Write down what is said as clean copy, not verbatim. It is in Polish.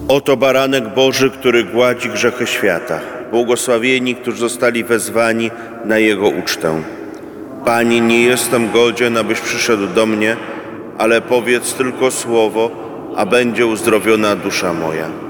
Oto baranek Boży, który gładzi grzechy świata. Błogosławieni, którzy zostali wezwani na Jego ucztę. Pani, nie jestem godzien, abyś przyszedł do mnie, ale powiedz tylko słowo, a będzie uzdrowiona dusza moja.